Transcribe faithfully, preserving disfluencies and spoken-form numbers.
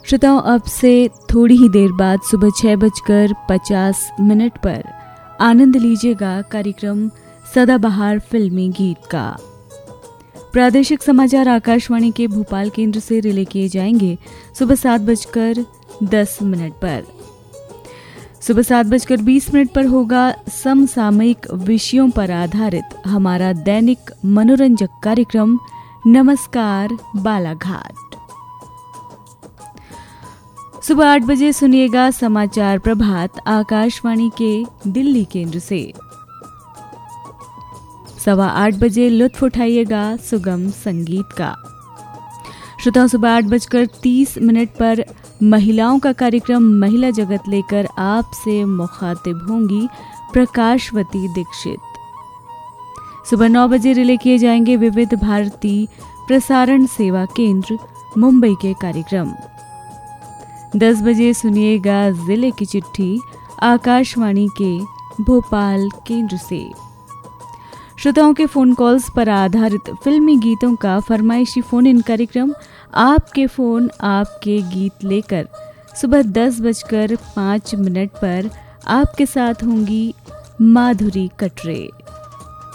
श्रोताओं, अब से थोड़ी ही देर बाद सुबह छह बजकर पचास मिनट पर आनंद लीजिएगा कार्यक्रम सदाबहार फिल्मी गीत का। प्रादेशिक समाचार आकाशवाणी के भोपाल केंद्र से रिले किए जाएंगे सुबह सात बजकर दस मिनट पर। सुबह सात बजकर बीस मिनट पर होगा समसामयिक विषयों पर आधारित हमारा दैनिक मनोरंजक कार्यक्रम नमस्कार बालाघाट। सुबह आठ बजे सुनिएगा समाचार प्रभात आकाशवाणी के दिल्ली केंद्र से। सवा आठ बजे लुत्फ उठाइएगा सुगम संगीत का। श्रोताओं, सुबह आठ बजकर तीस मिनट पर महिलाओं का कार्यक्रम महिला जगत लेकर आपसे मुखातिब होंगी प्रकाशवती दीक्षित। सुबह नौ बजे रिले किए जाएंगे विविध भारती प्रसारण सेवा केंद्र मुंबई के कार्यक्रम। दस बजे सुनिएगा जिले की चिट्ठी आकाशवाणी के भोपाल केंद्र से। श्रोताओं के फोन कॉल्स पर आधारित फिल्मी गीतों का फरमाइशी फोन इन कार्यक्रम आपके फोन आपके गीत लेकर सुबह दस बजकर पाँच मिनट पर आपके साथ होंगी माधुरी कटरे।